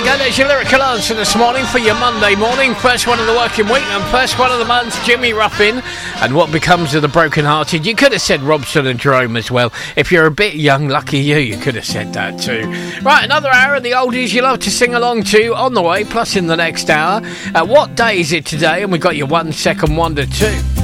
go, there's your lyrical answer this morning for your Monday morning. First one of the working week and first one of the month, Jimmy Ruffin. And What Becomes of the Broken Hearted. You could have said Robson and Jerome as well. If you're a bit young, lucky you could have said that too. Right, another hour of the oldies you love to sing along to on the way, plus in the next hour. What day is it today? And we've got your 1 second wonder too.